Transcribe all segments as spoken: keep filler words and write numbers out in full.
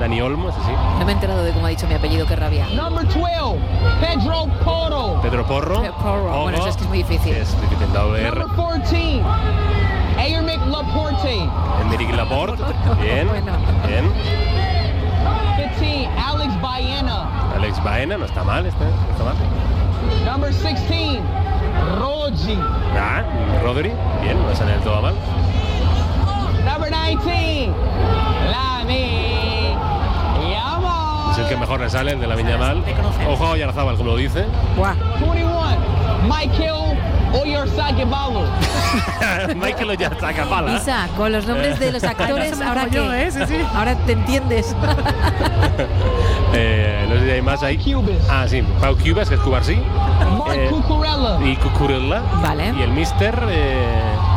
Dani Olmo, ese sí. No me he enterado de cómo ha dicho mi apellido, qué rabia. Number twelve, Pedro Porro. Pedro Porro. Pedro Porro. Bueno, eso es que es muy difícil. Es difícil, doble R. Number fourteen, Aymeric Laporte. Aymeric Laporte. Bien, Bueno. bien. fifteen, Alex Baena. Alex Baena, no está mal, este, no está mal. Number sixteen, Rodri. Ah, Rodri, bien, no sale del todo mal. Number nineteen, Lamine Yamal. Es el que mejor le sale, el de la Viñamal. Ojo a Oyarzábal, como lo dice. Buah. twenty-one, Michael Oyarzabal. Michael Oyarzábal. Isa, con los nombres de los actores, me ahora hago yo, qué? ¿eh? Sí, sí. Ahora te entiendes. eh, no sé si hay más ahí. Cubas. Ah, sí, Pau Cubas, que es Cubarsí. Mark Eh, Cucurella. Y Cucurella. Vale. Y el Mister. Eh,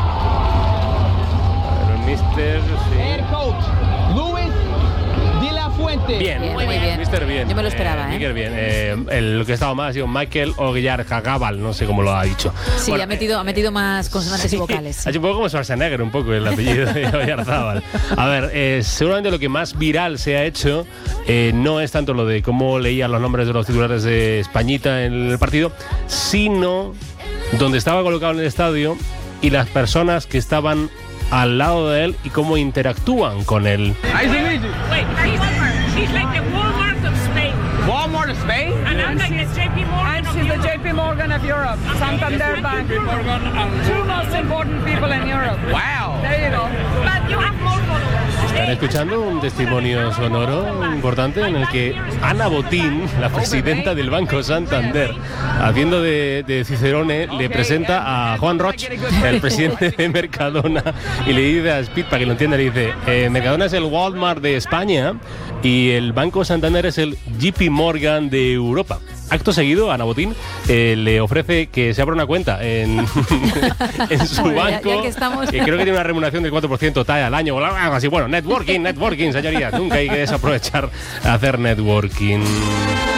a ver, el Mister. Head Sí. coach, Luis de la Fuente. Bien, Bien, muy bien. Mister bien. Yo me lo esperaba, ¿eh? Mikel bien. Eh, el, lo que estaba mal ha sido Michael Oyarzabal, no sé cómo lo ha dicho. Sí, Bueno, ha metido, ha metido más consonantes sí, y vocales. Ha hecho un poco como Schwarzenegger, un poco el apellido de Oyarzábal. A ver, eh, seguramente lo que más viral se ha hecho eh, no es tanto lo de cómo leían los nombres de los titulares de Españita en el partido, sino donde estaba colocado en el estadio y las personas que estaban al lado de él y cómo interactúan con él. Nice to meet you. Wait, he's, she's like the Walmart of Spain. Walmart of Spain? And I'm like the J P Morgan And of she's the Europe. J P Morgan of Europe, Santander Bank. Two most important people in Europe. Wow. There you go. But you have more followers. Están escuchando un testimonio sonoro importante en el que Ana Botín, la presidenta del Banco Santander, haciendo de, de Cicerone, le presenta a Juan Roch, el presidente de Mercadona, y le dice a Speed, para que lo entienda, le dice, eh, Mercadona es el Walmart de España y el Banco Santander es el J P Morgan de Europa. Acto seguido, Ana Botín eh, le ofrece que se abra una cuenta en, en su Bueno, ya- banco. ya que estamos. Y creo que tiene una remuneración del cuatro por ciento tal al año o algo así. Bueno, networking, networking, señorías. Nunca hay que desaprovechar hacer networking.